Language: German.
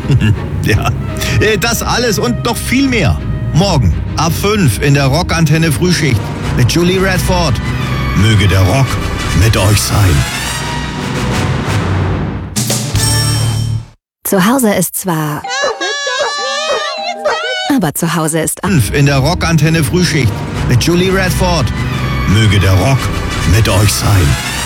Ja, das alles und noch viel mehr. Morgen ab 5 in der Rockantenne Frühschicht mit Julie Radford. Möge der Rock mit euch sein. Zu Hause ist zwar... Aber zu Hause ist... 5 in der Rockantenne Frühschicht mit Julie Radford. Möge der Rock mit euch sein.